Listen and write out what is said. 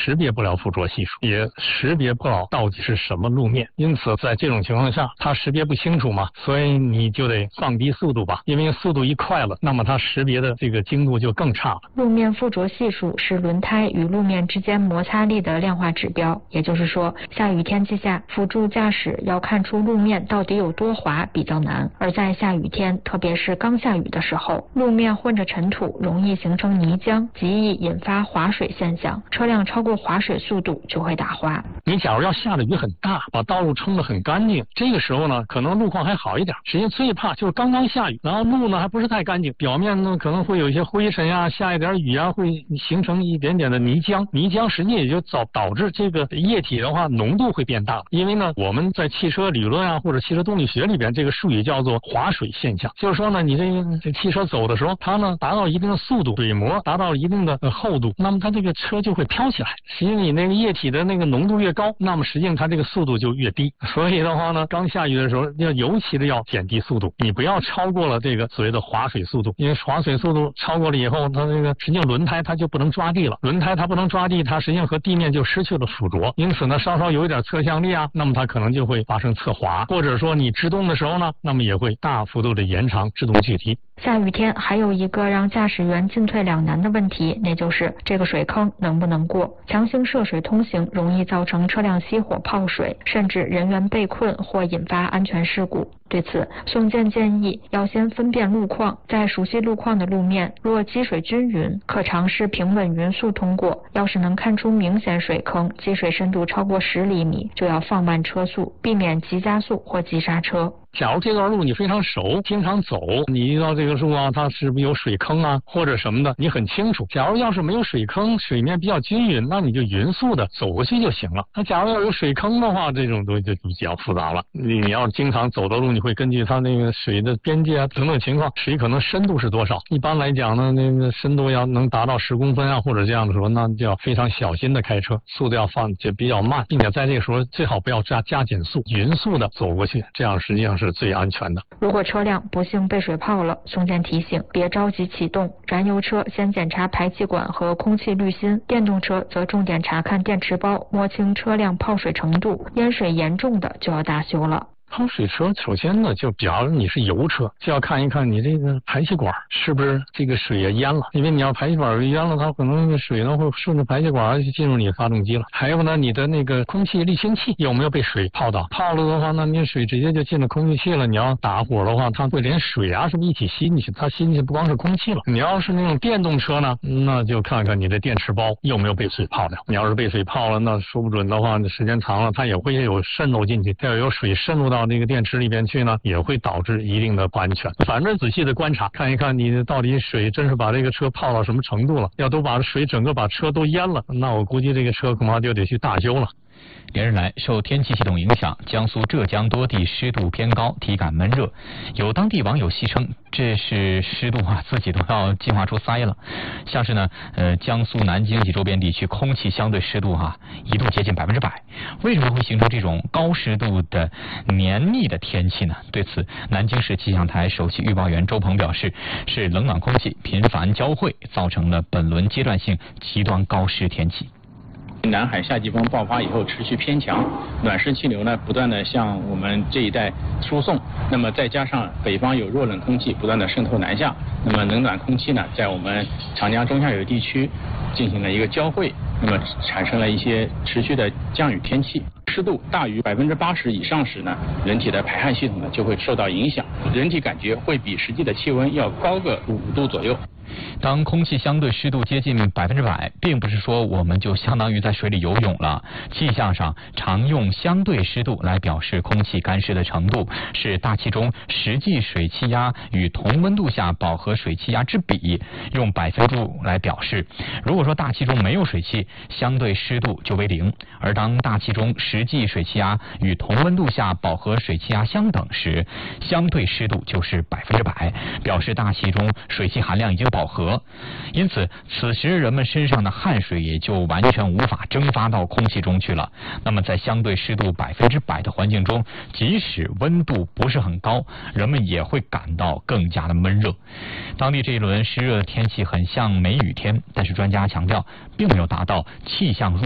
识别不了附着系数，也识别不了到底是什么路面。因此，在这种情况下，它识别不清楚嘛，所以你就得放低速度吧。因为速度一快了，那么它识别的这个精度就更差了。 路面附着系数是轮胎与路面之间摩擦力的量化指标，也就是说，下雨天气下，辅助驾驶要看出路面到底有多滑比较难。而在下雨天，特别是刚下雨的时候，路面混着尘土，容易形成泥浆，极易引发滑水现象，车辆超过滑水速度就会打滑。 你假如要下的雨很大，把道路冲得很干净，这个时候呢，可能路况还好一点。实际上最怕就是刚刚下雨，然后路呢还不是太干净，表面呢可能会有一些灰尘呀，下一点雨啊，会形成一点点的泥浆。泥浆实际也就导致这个液体的话浓度会变大。因为呢，我们在汽车理论啊或者汽车动力学里边，这个术语叫做滑水现象，就是说呢，你这汽车走的时候，它呢达到一定的速度，水膜达到一定的厚度，那么它这个车就会飘起来。实际你那个液体的那个浓度越高，那么实际上它这个速度就越低。所以的话呢，刚下雨的时候要尤其的要减低速度，你不要超过了这个所谓的滑水速度，因为滑水速度超过了以后，它这个实际上轮胎它就不能抓地了，轮胎它不能抓地，它实际上和地面就失去了附着，因此呢，稍稍有一点侧向力啊，那么它可能就会发生侧滑，或者说你制动的时候呢，那么也会大幅度的延长制动距离。 下雨天还有一个让驾驶员进退两难的问题，那就是这个水坑能不能过。强行涉水通行容易造成车辆熄火泡水，甚至人员被困或引发安全事故。对此，宋健建议要先分辨路况，在熟悉路况的路面，若积水均匀，可尝试平稳匀速通过；要是能看出明显水坑，积水深度超过10厘米，就要放慢车速，避免急加速或急刹车。 假如这段路你非常熟，经常走，你遇到这个路啊，它是不是有水坑啊，或者什么的，你很清楚。假如要是没有水坑，水面比较均匀，那你就匀速的走过去就行了。那假如要有水坑的话，这种东西就比较复杂了。你要经常走的路，你会根据它那个水的边界啊等等情况，水可能深度是多少。一般来讲呢，那个深度要能达到10公分啊，或者这样的时候，那就要非常小心的开车，速度要放就比较慢，并且在这个时候最好不要加减速，匀速的走过去，这样实际上是最安全的。 如果车辆不幸被水泡了，宋健提醒别着急启动，燃油车先检查排气管和空气滤芯，电动车则重点查看电池包，摸清车辆泡水程度，淹水严重的就要大修了。 泡水车首先呢，就假如你是油车，就要看一看你这个排气管是不是这个水也淹了，因为你要排气管淹了，它可能水呢会顺着排气管就进入你发动机了。还有呢，你的那个空气滤清器有没有被水泡到？泡了的话，那你水直接就进了空气器了。你要打火的话，它会连水啊什么一起吸进去，它吸进去不光是空气了。你要是那种电动车呢，那就看看你的电池包有没有被水泡掉。你要是被水泡了，那说不准的话，时间长了它也会有渗漏进去，要有水渗入到那个电池里边去呢，也会导致一定的不安全。反正仔细的观察，看一看你到底水真是把这个车泡到什么程度了。要都把水整个把车都淹了，那我估计这个车恐怕就得去大修了。 连日来，受天气系统影响，江苏、浙江多地湿度偏高，体感闷热。有当地网友戏称，这是湿度自己都要进化出鳃了。像是呢，江苏南京及周边地区空气相对湿度一度接近100%。为什么会形成这种高湿度的黏腻的天气呢？对此，南京市气象台首席预报员周鹏表示，是冷暖空气频繁交汇，造成了本轮阶段性极端高湿天气。 南海夏季风爆发以后持续偏强，暖湿气流呢不断的向我们这一带输送，那么再加上北方有弱冷空气不断的渗透南下，那么冷暖空气呢在我们长江中下游地区进行了一个交汇，那么产生了一些持续的降雨天气。湿度大于80%以上时呢，人体的排汗系统呢就会受到影响，人体感觉会比实际的气温要高个5度左右。 当空气相对湿度接近100%，并不是说我们就相当于在水里游泳了。气象上常用相对湿度来表示空气干湿的程度，是大气中实际水气压与同温度下饱和水气压之比，用百分度来表示。如果说大气中没有水汽，相对湿度就为0；而当大气中实际水气压与同温度下饱和水气压相等时，相对湿度就是100%，表示大气中水汽含量已经饱和。因此，此时人们身上的汗水也就完全无法蒸发到空气中去了。那么，在相对湿度100%的环境中，即使温度不是很高，人们也会感到更加的闷热。当地这一轮湿热的天气很像梅雨天，但是专家强调，并没有达到气象